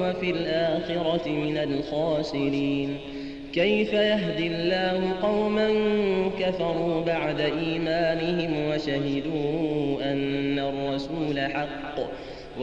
وهو في الآخرة من الخاسرين. كيف يهدي الله قوما كفروا بعد إيمانهم وشهدوا أن الرسول حق